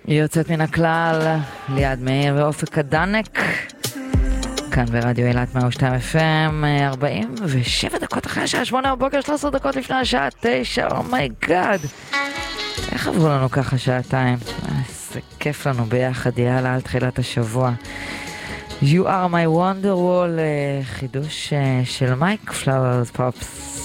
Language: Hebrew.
יוצאת מן הכלל, ליעד מאיר ואופק הדנק, כאן ברדיו אילת 102 FM, 47 דקות אחרי השעה 8 בבוקר, 13 דקות לפני השעה 9, אומייגאד. איך עברו לנו ככה שעתיים? איזה כיף לנו ביחד, יאללה, על תחילת השבוע. You are my wonder wall, חידוש של מייק פלאוורס פופס.